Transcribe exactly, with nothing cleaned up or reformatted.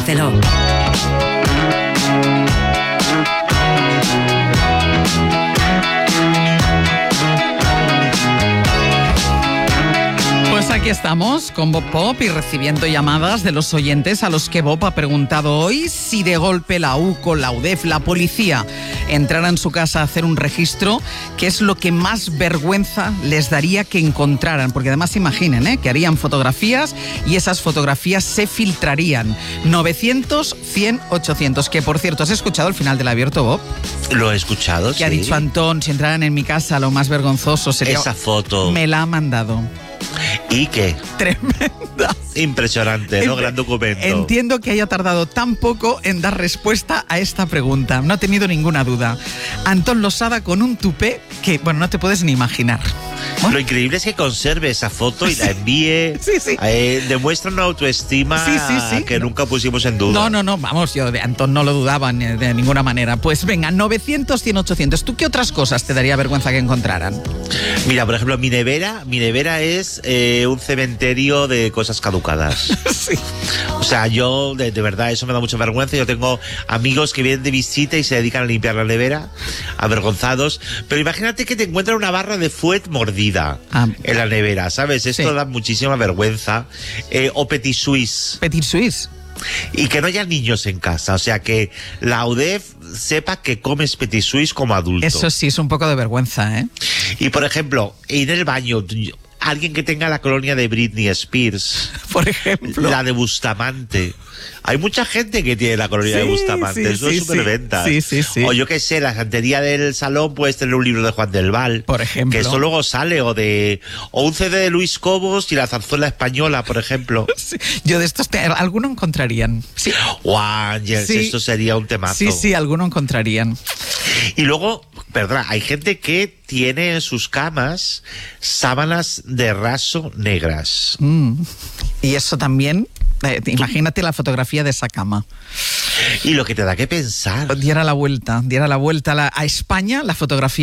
Barceló. Pues aquí estamos con Bob Pop y recibiendo llamadas de los oyentes a los que Bob ha preguntado hoy si de golpe la U C O, la U D E F, la policía entrara en su casa a hacer un registro, ¿qué es lo que más vergüenza les daría que encontraran? Porque además imaginen, ¿eh? que harían fotografías y esas fotografías se filtrarían. novecientos, cien, ochocientos. Que por cierto, ¿has escuchado el final del abierto, Bob? Lo he escuchado, Que sí. ha dicho Antón, si entraran en mi casa lo más vergonzoso sería... Esa foto. Me la ha mandado. ¿Y qué? Tremenda. Impresionante, ¿no? Ent- Gran documento. Entiendo que haya tardado tan poco en dar respuesta a esta pregunta. No he tenido ninguna duda. Antón Losada con un tupé que, bueno, no te puedes ni imaginar. ¿Bueno? Lo increíble es que conserve esa foto y la envíe. Sí, sí. Eh, demuestra una autoestima Sí, sí, sí. que nunca pusimos en duda. No, no, no, vamos, yo de Antón no lo dudaba ni de ninguna manera. Pues venga, novecientos, cien, ochocientos. ¿Tú qué otras cosas te daría vergüenza que encontraran? Mira, por ejemplo, mi nevera, mi nevera es eh, un cementerio de cosas caducadas. Sí. O sea, yo, de, de verdad, eso me da mucha vergüenza. Yo tengo amigos que vienen de visita y se dedican a limpiar la nevera, avergonzados. Pero imagínate que te encuentran una barra de fuet mordida Ah. en la nevera, ¿sabes? Esto Sí. da muchísima vergüenza. Eh, o petit suisse. Petit Suisse. Y que no haya niños en casa. O sea, que la U D E F sepa que comes petit suisse como adulto. Eso sí es un poco de vergüenza, ¿eh? Y, por ejemplo, ir en el baño... Alguien que tenga la colonia de Britney Spears, Por ejemplo. la de Bustamante. Hay mucha gente que tiene la colonia Sí, de Bustamante, sí, eso sí, es superventas. sí, sí, sí. O yo qué sé, la santería del salón puedes tener un libro de Juan del Val. Por ejemplo. Que eso luego sale, o de o un C D de Luis Cobos y la zarzuela española, por ejemplo. Sí, yo de estos, te- alguno encontrarían. Sí. O Ángels, Sí. esto sería un temazo. Sí, sí, alguno encontrarían. Y luego, perdona, hay gente que tiene en sus camas sábanas de raso negras. Mm. Y eso también, eh, imagínate la fotografía de esa cama. Y lo que te da que pensar. Diera la vuelta, diera la vuelta a, la- a España la fotografía.